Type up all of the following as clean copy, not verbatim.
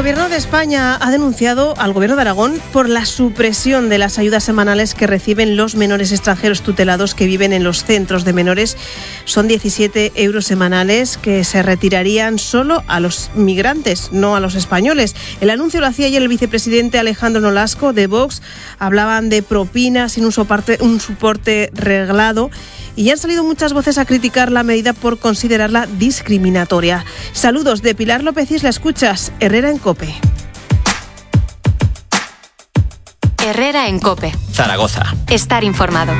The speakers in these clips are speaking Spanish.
Gobierno de España ha denunciado al Gobierno de Aragón por la supresión de las ayudas semanales que reciben los menores extranjeros tutelados que viven en los centros de menores. Son 17 euros semanales que se retirarían solo a los migrantes, no a los españoles. El anuncio lo hacía ayer el vicepresidente Alejandro Nolasco de Vox. Hablaban de propinas sin un soporte reglado. Y ya han salido muchas voces a criticar la medida por considerarla discriminatoria. Saludos de Pilar López, la escuchas, Herrera en COPE. Herrera en COPE. Zaragoza. Estar informado.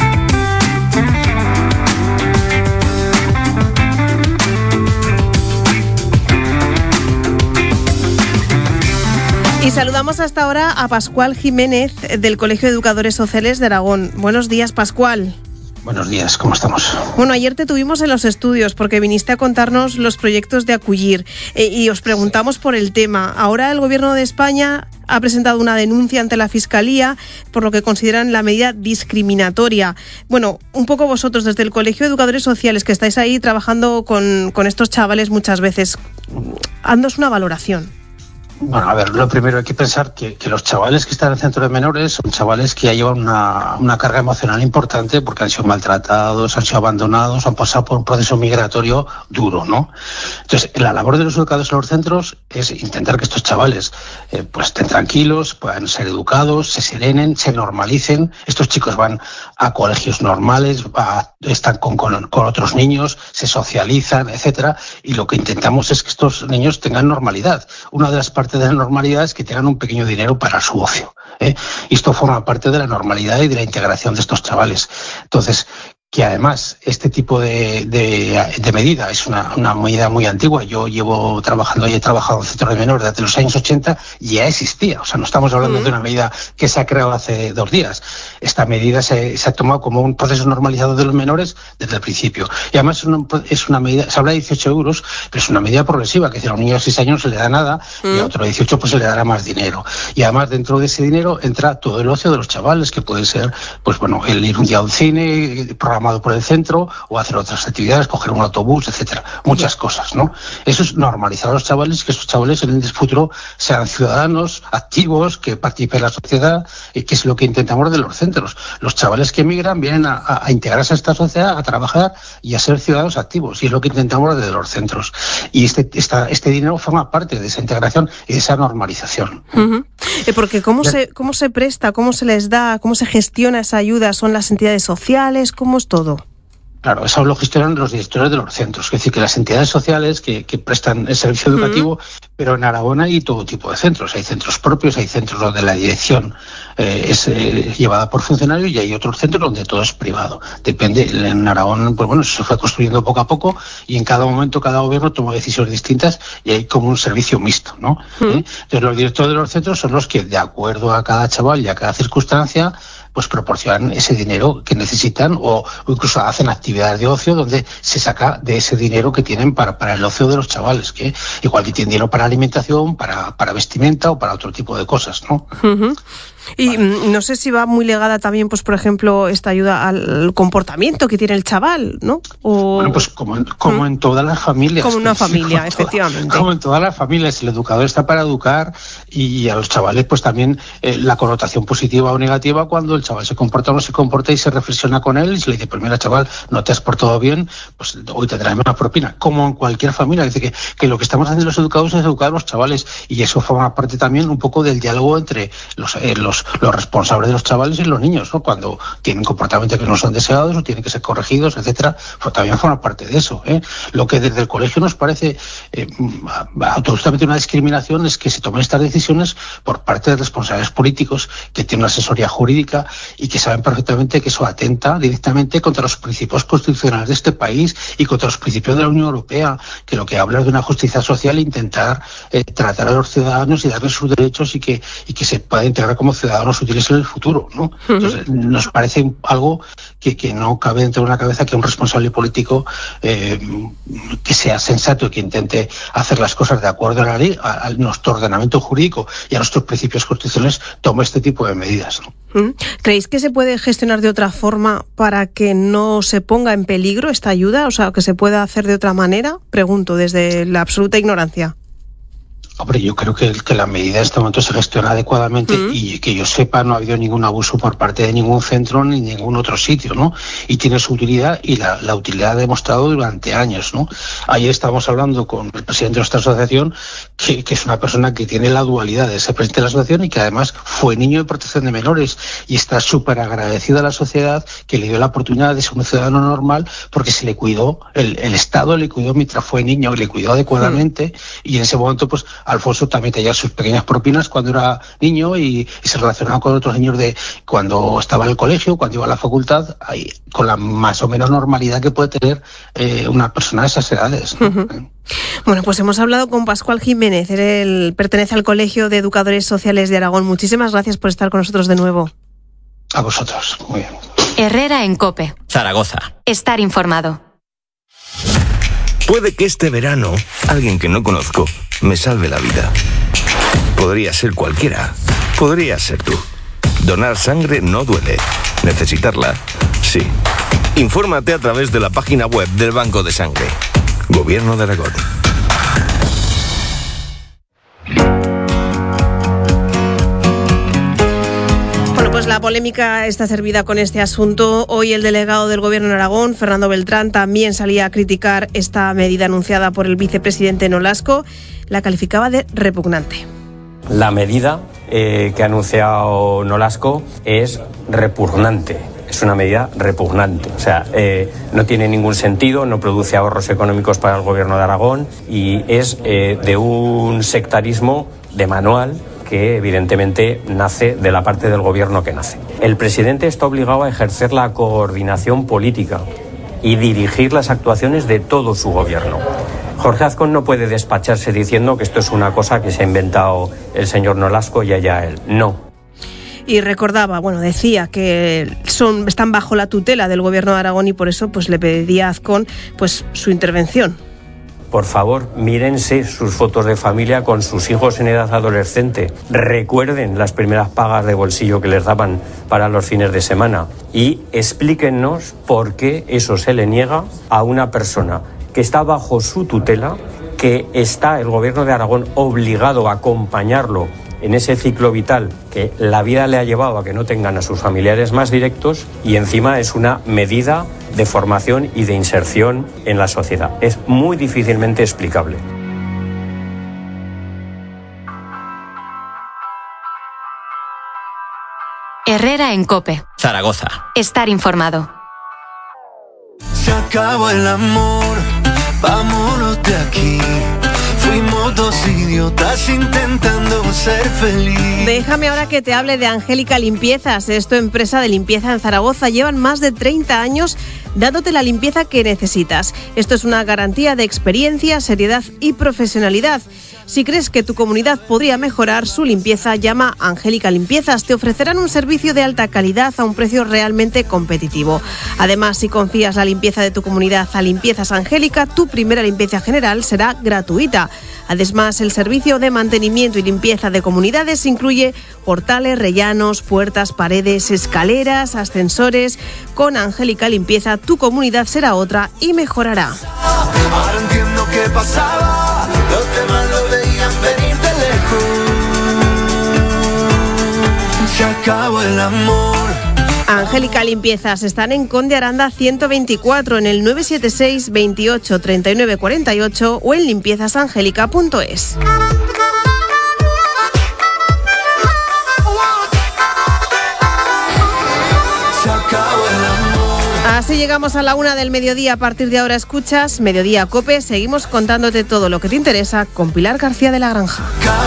Y saludamos hasta ahora a Pascual Jiménez del Colegio de Educadores Sociales de Aragón. Buenos días, Pascual. Buenos días, ¿cómo estamos? Bueno, ayer te tuvimos en los estudios porque viniste a contarnos los proyectos de Acullir y os preguntamos por el tema. Ahora el Gobierno de España ha presentado una denuncia ante la Fiscalía por lo que consideran la medida discriminatoria. Bueno, un poco vosotros desde el Colegio de Educadores Sociales que estáis ahí trabajando con estos chavales muchas veces, dándos una valoración. Bueno, a ver, lo primero hay que pensar que los chavales que están en el centro de menores son chavales que ya llevan una carga emocional importante porque han sido maltratados, han sido abandonados, han pasado por un proceso migratorio duro, ¿no? Entonces, la labor de los educadores en los centros es intentar que estos chavales pues estén tranquilos, puedan ser educados, se serenen, se normalicen. Estos chicos van a colegios normales, están con otros niños, se socializan, etcétera, y lo que intentamos es que estos niños tengan normalidad. Una de las partes de la normalidad es que tengan un pequeño dinero para su ocio. Y esto forma parte de la normalidad y de la integración de estos chavales. Entonces, que además este tipo de medida es una medida muy antigua. Yo he trabajado en centros de menores desde los años 80 y ya existía. O sea, no estamos hablando de una medida que se ha creado hace 2 días. Esta medida se ha tomado como un proceso normalizado de los menores desde el principio. Y además es una medida, se habla de 18 euros, pero es una medida progresiva, que si a un niño de 6 años se le da nada y a otro de 18 pues se le dará más dinero. Y además dentro de ese dinero entra todo el ocio de los chavales, que puede ser, pues bueno, el ir un día a un cine, programado por el centro, o hacer otras actividades, coger un autobús, etcétera, muchas cosas, ¿no? Eso es normalizar a los chavales, que esos chavales en el futuro sean ciudadanos activos, que participen en la sociedad, que es lo que intentamos de los centros. Los chavales que emigran vienen a integrarse a esta sociedad, a trabajar y a ser ciudadanos activos, y es lo que intentamos desde los centros. Y este dinero forma parte de esa integración y de esa normalización. Uh-huh. Porque ¿cómo se presta, cómo se les da, cómo se gestiona esa ayuda? ¿Son las entidades sociales? ¿Cómo es todo? Claro, eso lo gestionan los directores de los centros, es decir, que las entidades sociales que prestan el servicio educativo, pero en Aragón hay todo tipo de centros. Hay centros propios, hay centros donde la dirección es llevada por funcionarios y hay otros centros donde todo es privado. Depende, en Aragón, pues bueno, se fue construyendo poco a poco y en cada momento cada gobierno tomó decisiones distintas y hay como un servicio mixto, ¿no? Entonces los directores de los centros son los que, de acuerdo a cada chaval y a cada circunstancia, pues proporcionan ese dinero que necesitan o incluso hacen actividades de ocio donde se saca de ese dinero que tienen para el ocio de los chavales, que igual que tienen dinero para alimentación, para vestimenta o para otro tipo de cosas, ¿no? Uh-huh. Y no sé si va muy ligada también, pues por ejemplo, esta ayuda al comportamiento que tiene el chaval, ¿no? Bueno, pues como en todas las familias. Como una familia, efectivamente. Como en todas las familias, el educador está para educar y a los chavales pues también la connotación positiva o negativa cuando el chaval se comporta o no se comporta y se reflexiona con él y se le dice, pues mira chaval, no te has portado bien, pues hoy tendrás una propina, como en cualquier familia. Dice que lo que estamos haciendo los educadores es educar a los chavales y eso forma parte también un poco del diálogo entre los responsables de los chavales y los niños, ¿no? Cuando tienen comportamientos que no son deseados o tienen que ser corregidos, etcétera, pues también forma parte de eso, Lo que desde el colegio nos parece absolutamente una discriminación es que se tomen estas decisiones por parte de responsables políticos que tienen una asesoría jurídica y que saben perfectamente que eso atenta directamente contra los principios constitucionales de este país y contra los principios de la Unión Europea, que lo que habla es de una justicia social e intentar tratar a los ciudadanos y darles sus derechos y que se pueda integrar como ciudadanos útiles en el futuro, ¿no? Entonces, nos parece algo que no cabe dentro de una cabeza que un responsable político que sea sensato y que intente hacer las cosas de acuerdo a la ley, a nuestro ordenamiento jurídico y a nuestros principios constitucionales, tome este tipo de medidas, ¿no? ¿Creéis que se puede gestionar de otra forma para que no se ponga en peligro esta ayuda? O sea, que se pueda hacer de otra manera, pregunto, desde la absoluta ignorancia. Hombre, yo creo que la medida en este momento se gestiona adecuadamente y que yo sepa no ha habido ningún abuso por parte de ningún centro ni ningún otro sitio, ¿no? Y tiene su utilidad y la utilidad ha demostrado durante años, ¿no? Ayer estábamos hablando con el presidente de nuestra asociación, que es una persona que tiene la dualidad de ser presidente de la asociación y que además fue niño de protección de menores y está súper agradecido a la sociedad que le dio la oportunidad de ser un ciudadano normal porque se le cuidó, el Estado le cuidó mientras fue niño y le cuidó adecuadamente y en ese momento pues Alfonso también tenía sus pequeñas propinas cuando era niño y se relacionaba con otros niños de cuando estaba en el colegio, cuando iba a la facultad, ahí, con la más o menos normalidad que puede tener una persona de esas edades, ¿no? Bueno, pues hemos hablado con Pascual Jiménez, él pertenece al Colegio de Educadores Sociales de Aragón. Muchísimas gracias por estar con nosotros de nuevo. A vosotros, muy bien. Herrera en COPE. Zaragoza. Estar informado. Puede que este verano alguien que no conozco me salve la vida. Podría ser cualquiera. Podría ser tú. Donar sangre no duele. Necesitarla, sí. Infórmate a través de la página web del Banco de Sangre. Gobierno de Aragón. Pues la polémica está servida con este asunto. Hoy el delegado del Gobierno de Aragón, Fernando Beltrán, también salía a criticar esta medida anunciada por el vicepresidente Nolasco. La calificaba de repugnante. La medida que ha anunciado Nolasco es repugnante. Es una medida repugnante. O sea, no tiene ningún sentido, no produce ahorros económicos para el Gobierno de Aragón y es de un sectarismo de manual que evidentemente nace de la parte del gobierno que nace. El presidente está obligado a ejercer la coordinación política y dirigir las actuaciones de todo su gobierno. Jorge Azcón no puede despacharse diciendo que esto es una cosa que se ha inventado el señor Nolasco y allá él. No. Y recordaba, decía que están bajo la tutela del Gobierno de Aragón y por eso pues le pedía a Azcón pues su intervención. Por favor, mírense sus fotos de familia con sus hijos en edad adolescente. Recuerden las primeras pagas de bolsillo que les daban para los fines de semana. Y explíquennos por qué eso se le niega a una persona que está bajo su tutela, que está el Gobierno de Aragón obligado a acompañarlo en ese ciclo vital que la vida le ha llevado a que no tengan a sus familiares más directos y encima es una medida de formación y de inserción en la sociedad. Es muy difícilmente explicable. Herrera en COPE. Zaragoza. Estar informado. Se acabó el amor, vámonos de aquí. Fuimos dos idiotas intentando ser feliz. Déjame ahora que te hable de Angélica Limpiezas. Es tu empresa de limpieza en Zaragoza. Llevan más de 30 años dándote la limpieza que necesitas. Esto es una garantía de experiencia, seriedad y profesionalidad. Si crees que tu comunidad podría mejorar su limpieza, llama a Angélica Limpiezas. Te ofrecerán un servicio de alta calidad a un precio realmente competitivo. Además, si confías la limpieza de tu comunidad a Limpiezas Angélica, tu primera limpieza general será gratuita. Además, el servicio de mantenimiento y limpieza de comunidades incluye portales, rellanos, puertas, paredes, escaleras, ascensores. Con Angélica Limpieza, tu comunidad será otra y mejorará. Ahora entiendo qué pasaba, los demás lo veían venir de lejos. Se acabó el amor. Angélica Limpiezas están en Conde Aranda 124 en el 976 28 39 48 o en limpiezasangélica.es. Así llegamos a la 1 del mediodía. A partir de ahora escuchas Mediodía COPE. Seguimos contándote todo lo que te interesa con Pilar García de la Granja.